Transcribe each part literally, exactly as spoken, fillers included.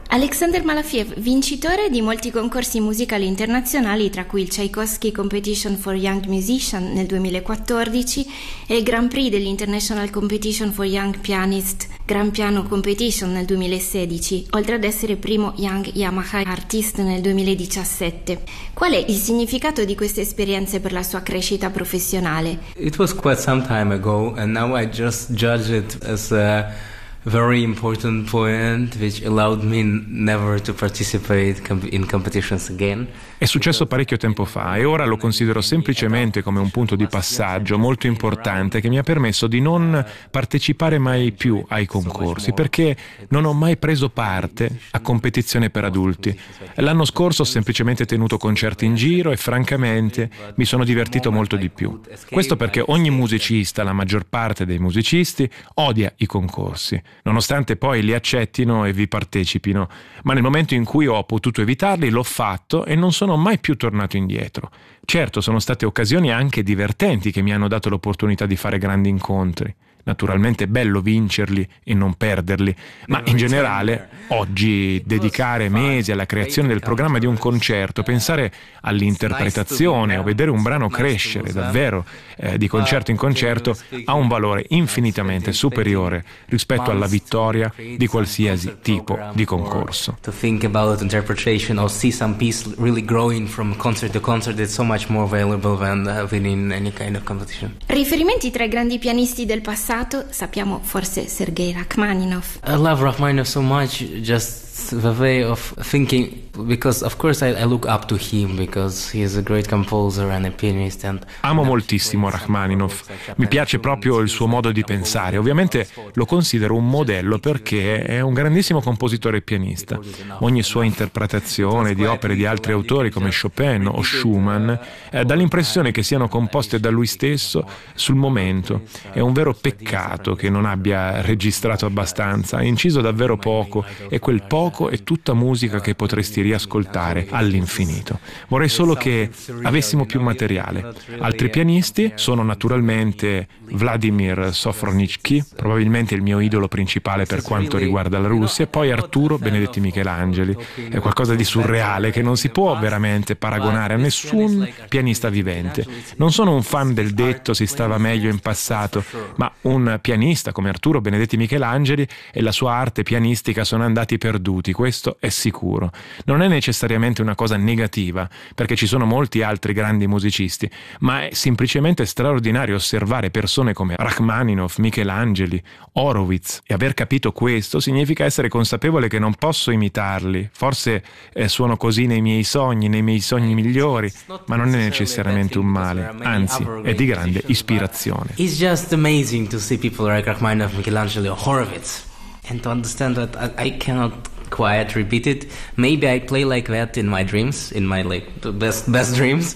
Alexander Malafiev, vincitore di molti concorsi musicali internazionali, tra cui il Tchaikovsky Competition for Young Musician nel duemilaquattordici e il Grand Prix dell'International Competition for Young Pianist Grand Piano Competition nel duemilasedici, oltre ad essere primo Young Yamaha Artist nel duemiladiciassette. Qual è il significato di queste esperienze per la sua crescita professionale? It was quite some time ago, and now I just judge it as a very important point which allowed me never to participate in competitions again. È successo parecchio tempo fa e ora lo considero semplicemente come un punto di passaggio molto importante che mi ha permesso di non partecipare mai più ai concorsi, perché non ho mai preso parte a competizioni per adulti. L'anno scorso ho semplicemente tenuto concerti in giro e francamente mi sono divertito molto di più. Questo perché ogni musicista, la maggior parte dei musicisti, odia i concorsi, nonostante poi li accettino e vi partecipino, ma nel momento in cui ho potuto evitarli l'ho fatto e non sono mai più tornato indietro. Certo, sono state occasioni anche divertenti che mi hanno dato l'opportunità di fare grandi incontri. Naturalmente è bello vincerli e non perderli, ma in generale oggi dedicare mesi alla creazione del programma di un concerto, pensare all'interpretazione o vedere un brano crescere davvero eh, di concerto in concerto ha un valore infinitamente superiore rispetto alla vittoria di qualsiasi tipo di concorso. To think about interpretation or see some piece really growing from concert to concert is so much more valuable than uh, winning any kind of competition. Riferimenti tra i grandi pianisti del passato, sappiamo forse Sergei Rachmaninov. I love Rachmaninov so much, just the way of thinking, because of course I, I look up to him because he is a great composer and a pianist. And Amo moltissimo Rachmaninov, mi piace proprio il suo modo di pensare. Ovviamente lo considero un modello perché è un grandissimo compositore e pianista. Ogni sua interpretazione di opere di altri autori come Chopin o Schumann eh, dà l'impressione che siano composte da lui stesso sul momento. È un vero peccato che non abbia registrato abbastanza, ha inciso davvero poco e quel poco è tutta musica che potresti riascoltare all'infinito. Vorrei solo che avessimo più materiale. Altri pianisti sono naturalmente Vladimir Sofronitsky, probabilmente il mio idolo principale per quanto riguarda la Russia, e poi Arturo Benedetti Michelangeli. È qualcosa di surreale che non si può veramente paragonare a nessun pianista vivente. Non sono un fan del detto si stava meglio in passato, ma un pianista come Arturo Benedetti Michelangeli e la sua arte pianistica sono andati perduti. Questo è sicuro. Non è necessariamente una cosa negativa, perché ci sono molti altri grandi musicisti, ma è semplicemente straordinario osservare persone come Rachmaninov, Michelangeli, Horowitz, e aver capito questo significa essere consapevole che non posso imitarli. Forse eh, suono così nei miei sogni, nei miei sogni migliori, ma non è necessariamente un male, anzi è di grande ispirazione. It's just amazing to see people like Rachmaninov, Michelangelo, Horowitz, and to understand that I, I cannot quite repeat it. Maybe I play like that in my dreams, in my like the best best dreams,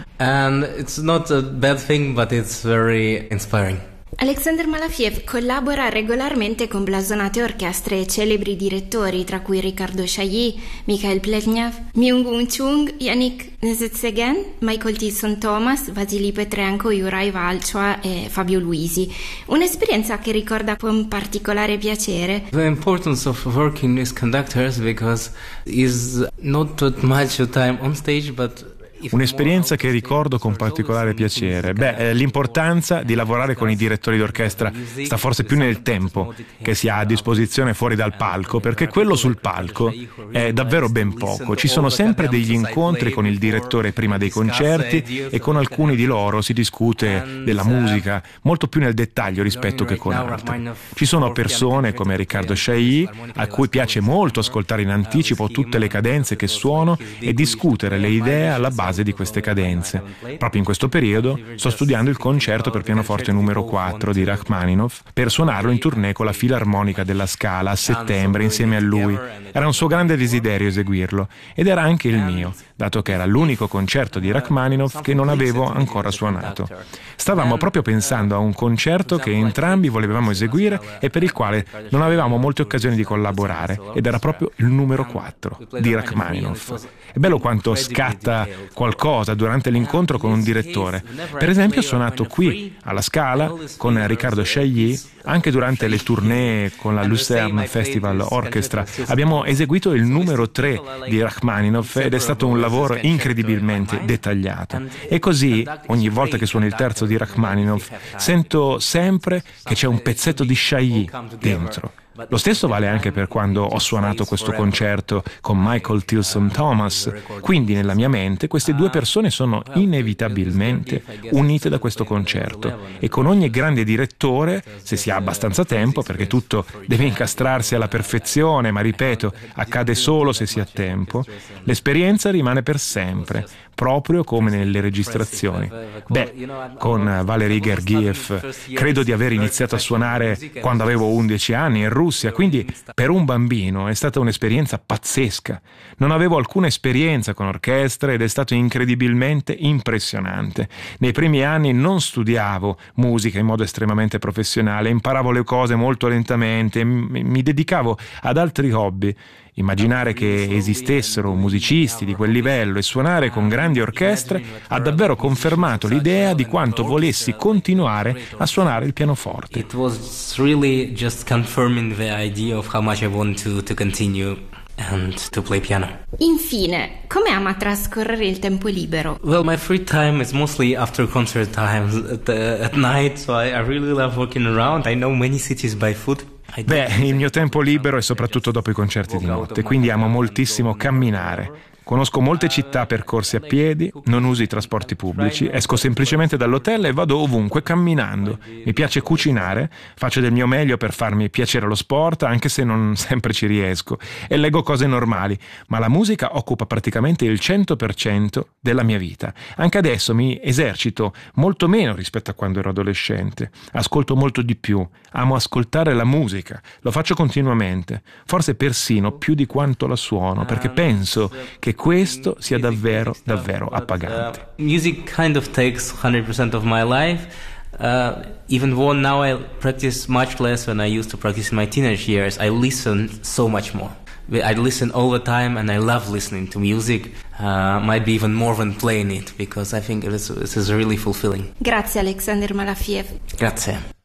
and it's not a bad thing, but it's very inspiring. Alexander Malafiev collabora regolarmente con blasonate orchestre e celebri direttori, tra cui Riccardo Chailly, Mikhail Pletnev, Myung-Whun Chung, Yannick Nezetsegen, Michael Tilson Thomas, Vasily Petrenko, Juraj Valchoa e Fabio Luisi. Un'esperienza che ricorda con particolare piacere. The importance of working with conductors because is not that much time on stage, but Un'esperienza che ricordo con particolare piacere. Beh, l'importanza di lavorare con i direttori d'orchestra sta forse più nel tempo che si ha a disposizione fuori dal palco, perché quello sul palco è davvero ben poco. Ci sono sempre degli incontri con il direttore prima dei concerti e con alcuni di loro si discute della musica molto più nel dettaglio rispetto che con altri. Ci sono persone come Riccardo Chailly a cui piace molto ascoltare in anticipo tutte le cadenze che suono e discutere le idee alla base di queste cadenze. Proprio in questo periodo sto studiando il concerto per pianoforte numero quattro di Rachmaninov per suonarlo in tournée con la Filarmonica della Scala a settembre insieme a lui. Era un suo grande desiderio eseguirlo ed era anche il mio, dato che era l'unico concerto di Rachmaninov che non avevo ancora suonato. Stavamo proprio pensando a un concerto che entrambi volevamo eseguire e per il quale non avevamo molte occasioni di collaborare, ed era proprio il numero quattro di Rachmaninov. È bello quanto scatta qualcosa durante l'incontro con un direttore. Per esempio ho suonato qui alla Scala con Riccardo Chailly, anche durante le tournée con la Lucerne Festival Orchestra. Abbiamo eseguito il numero tre di Rachmaninov ed è stato un lavoro incredibilmente dettagliato. E così, ogni volta che suono il terzo di Rachmaninov, sento sempre che c'è un pezzetto di Chailly dentro. Lo stesso vale anche per quando ho suonato questo concerto con Michael Tilson Thomas. Quindi nella mia mente queste due persone sono inevitabilmente unite da questo concerto, e con ogni grande direttore, se si ha abbastanza tempo, perché tutto deve incastrarsi alla perfezione, ma ripeto, accade solo se si ha tempo, l'esperienza rimane per sempre, proprio come nelle registrazioni. Beh, con Valery Gergiev credo di aver iniziato a suonare quando avevo undici anni in Russia, quindi per un bambino è stata un'esperienza pazzesca. Non avevo alcuna esperienza con orchestre ed è stato incredibilmente impressionante. Nei primi anni non studiavo musica in modo estremamente professionale, imparavo le cose molto lentamente, mi dedicavo ad altri hobby. Immaginare che esistessero musicisti di quel livello e suonare con grandi orchestre ha davvero confermato l'idea di quanto volessi continuare a suonare il pianoforte. It was really just confirming the idea of how much I want to to continue and to play piano. Infine, come ama trascorrere il tempo libero? Well, my free time is mostly after concert times at, the, at night, so I, I really love walking around. I know many cities by foot. Beh, il mio tempo libero è soprattutto dopo i concerti di notte, quindi amo moltissimo camminare. Conosco molte città percorse a piedi, non uso i trasporti pubblici, esco semplicemente dall'hotel e vado ovunque camminando. Mi piace cucinare, faccio del mio meglio per farmi piacere lo sport, anche se non sempre ci riesco, e leggo cose normali, ma la musica occupa praticamente il cento per cento della mia vita. Anche adesso mi esercito molto meno rispetto a quando ero adolescente. Ascolto molto di più, amo ascoltare la musica, lo faccio continuamente, forse persino più di quanto la suono, perché penso che questo sia davvero, davvero appagante. Uh, music kind of takes one hundred percent of my life. Uh, even though now I practice much less than I used to practice in my teenage years, I listen so much more. I listen all the time and I love listening to music. Uh, might be even more than playing it, because I think it is, it is really fulfilling. Grazie Alexander Malafiev. Grazie.